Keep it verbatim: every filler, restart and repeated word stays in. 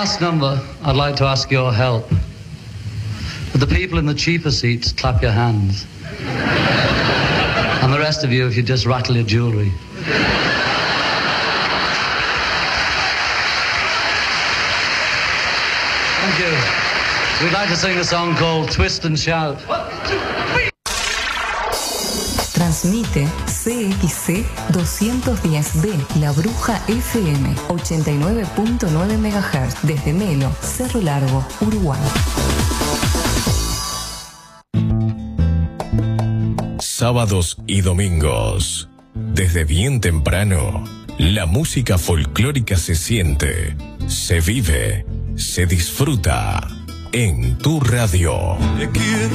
last number, I'd like to ask your help. But the people in the cheaper seats, clap your hands. And the rest of you, if you just rattle your jewelry. Thank you. We'd like to sing a song called Twist and Shout. Transmite C X C doscientos diez B, La Bruja F M, ochenta y nueve punto nueve megahertz, desde Melo, Cerro Largo, Uruguay. Sábados y domingos, desde bien temprano, la música folclórica se siente, se vive, se disfruta en tu radio.